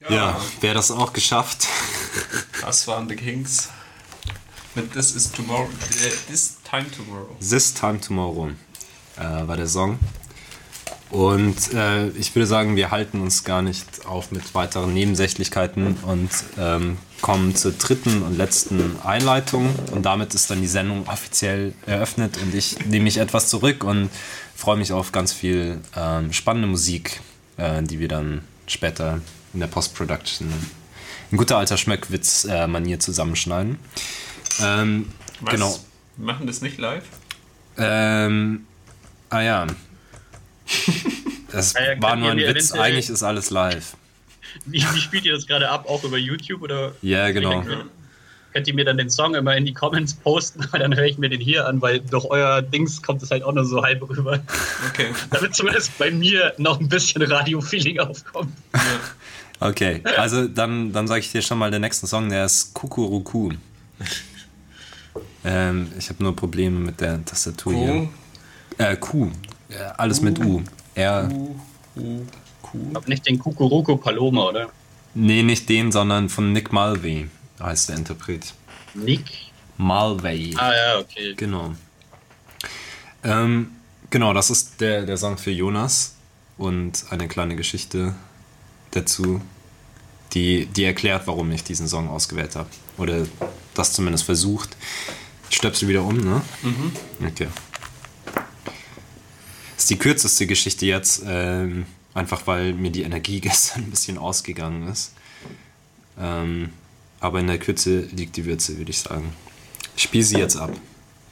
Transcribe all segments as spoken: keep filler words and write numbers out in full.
Ja, wer das auch geschafft? Das waren The Kinks. Mit This is Tomorrow. Äh, This Time Tomorrow. This Time Tomorrow äh, war der Song. Und äh, ich würde sagen, wir halten uns gar nicht auf mit weiteren Nebensächlichkeiten und ähm, kommen zur dritten und letzten Einleitung. Und damit ist dann die Sendung offiziell eröffnet und ich nehme mich etwas zurück und freue mich auf ganz viel ähm, spannende Musik, äh, die wir dann später in der Post-Production in guter alter Schmöckwitz-Manier äh, zusammenschneiden. Ähm, Was? Genau. Wir machen das nicht live? Ähm, ah ja. Das Ja, ja, war könnt nur ein ihr mir Witz, eventuell- eigentlich ist alles live. Wie, wie spielt ihr das gerade ab? Auch über YouTube? Oder? Ja, genau. Könnt ihr mir dann den Song immer in die Comments posten? Weil dann höre ich mir den hier an, weil durch euer Dings kommt es halt auch nur so halb rüber. Okay. Damit zumindest bei mir noch ein bisschen Radio-Feeling aufkommt. Ja. Okay, also dann, dann sage ich dir schon mal den nächsten Song, der ist Kukuruku. ähm, ich habe nur Probleme mit der Tastatur hier. Äh, Q. Ja, alles mit U. R. Ich hab nicht den Kukuruku Paloma, oder? Nee, nicht den, sondern von Nick Mulvey heißt der Interpret. Nick? Mulvey. Ah ja, okay. Genau. Ähm, genau, das ist der, der Song für Jonas und eine kleine Geschichte dazu, die, die erklärt, warum ich diesen Song ausgewählt habe. Oder das zumindest versucht. Ich stöpsel wieder um, ne? Mhm. Okay. Das ist die kürzeste Geschichte jetzt, ähm, einfach weil mir die Energie gestern ein bisschen ausgegangen ist. Ähm, aber in der Kürze liegt die Würze, würde ich sagen. Ich spiele sie jetzt ab.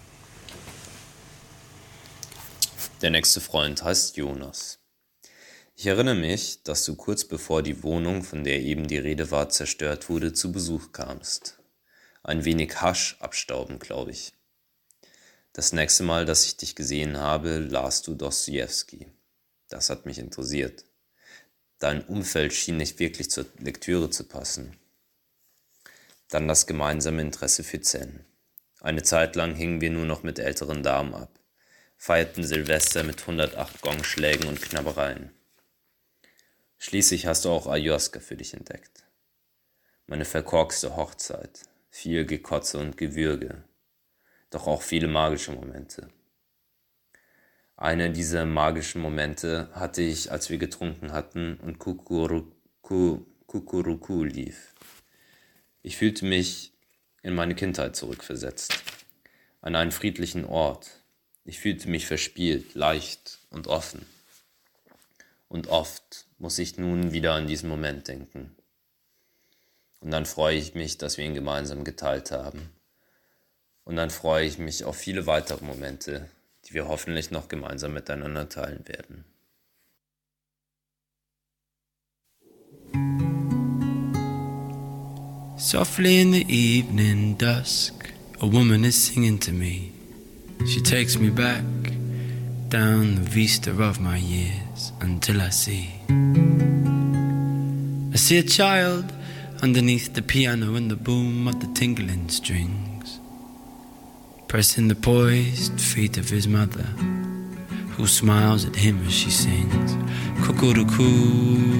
Der nächste Freund heißt Jonas. Ich erinnere mich, dass du kurz bevor die Wohnung, von der eben die Rede war, zerstört wurde, zu Besuch kamst. Ein wenig Hasch abstauben, glaube ich. Das nächste Mal, dass ich dich gesehen habe, las du Dostojewski. Das hat mich interessiert. Dein Umfeld schien nicht wirklich zur Lektüre zu passen. Dann das gemeinsame Interesse für Zen. Eine Zeit lang hingen wir nur noch mit älteren Damen ab, feierten Silvester mit hundertacht Gongschlägen und Knabbereien. Schließlich hast du auch Ayahuasca für dich entdeckt. Meine verkorkste Hochzeit, viel Gekotze und Gewürge, doch auch viele magische Momente. Einer dieser magischen Momente hatte ich, als wir getrunken hatten und Kukuruku, Kukuruku lief. Ich fühlte mich in meine Kindheit zurückversetzt, an einen friedlichen Ort. Ich fühlte mich verspielt, leicht und offen. Und oft muss ich nun wieder an diesen Moment denken. Und dann freue ich mich, dass wir ihn gemeinsam geteilt haben. Und dann freue ich mich auf viele weitere Momente, die wir hoffentlich noch gemeinsam miteinander teilen werden. Softly in the evening dusk, a woman is singing to me. She takes me back down the vista of my years until I see I see a child underneath the piano and the boom of the tingling strings, pressing the poised feet of his mother, who smiles at him as she sings, Kukuruku.